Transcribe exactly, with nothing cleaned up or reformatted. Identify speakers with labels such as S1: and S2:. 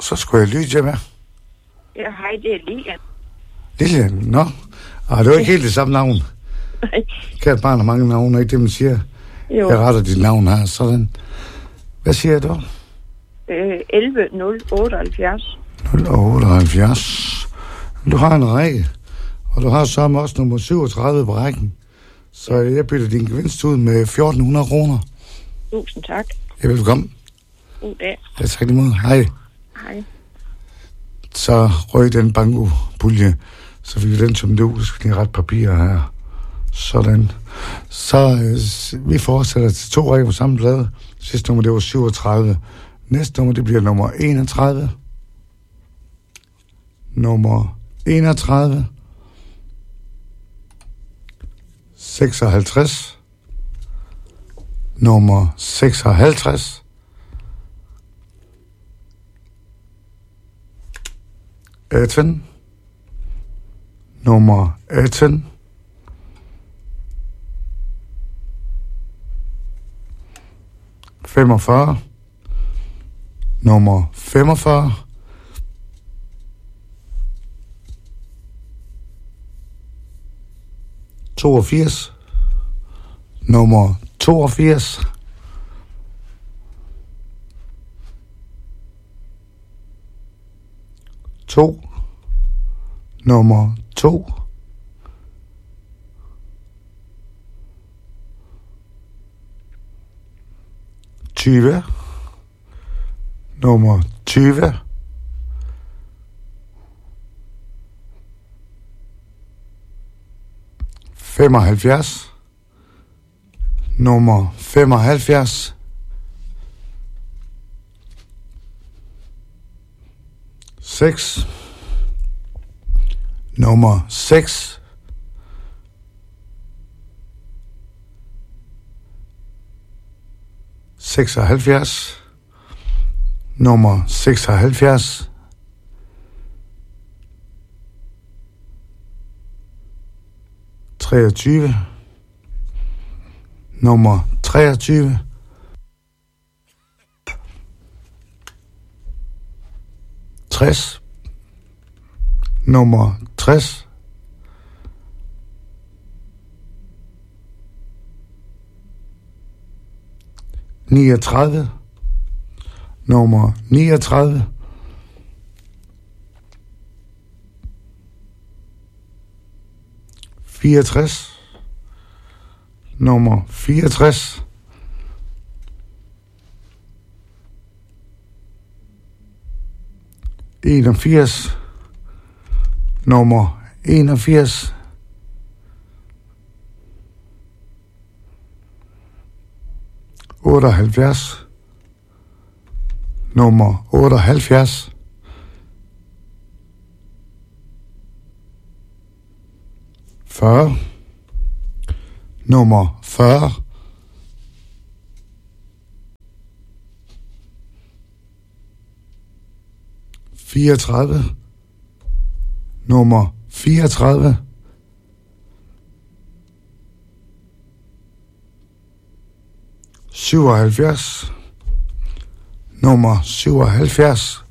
S1: Så skulle jeg lytte med.
S2: Ja, hej, det er Lilian.
S1: Lilian, nå. Ah, det var ikke helt det samme navn.
S2: Nej.
S1: Kært barn har mange navne, ikke det, man siger?
S2: Jo.
S1: Jeg retter dit navn her, sådan. Hvad siger du?
S2: Øh, elleve nul otteoghalvfjerds.
S1: nul otteoghalvfjerds. Du har en række, og du har så også nummer syvogtredive på rækken. Så jeg bytter din gevinst ud med fjorten hundrede kroner.
S2: Tusind tak.
S1: Ja, velkommen.
S2: God dag.
S1: Ja, tak lige måde. Hej.
S2: Hej.
S1: Så røg den banko-pulje, så fik vi den som du. Så skal lige ret papir her. Sådan. Så øh, vi fortsætter til to rækker på samme plade. Sidste nummer, det var syvogtredive. Næste nummer, det bliver nummer enogtredive. Nummer enogtredive. seksoghalvtreds. Nummer seksoghalvtreds. atten. Nummer atten. femogfyrre. Nummer femogfyrre. toogfirs. Nummer toogfirs. to. Nummer to. tyve. Nummer tyve. femoghalvfjerds. Nummer femoghalvfjerds. seks. Nummer seks. seksoghalvfjerds. Nummer seksoghalvfjerds. treogtyve. Nummer treogtyve. tres. Nummer tres. niogtredive. Nummer niogtredive. fireogtres. Nummer fireogtres. enogfirs. Nummer enogfirs. otteoghalvfjerds. Nummer otteoghalvfjerds. fyrre. Nummer fyrre. fireogtredive. Nummer fireogtredive. syvoghalvfjerds. Nummer syvoghalvfjerds.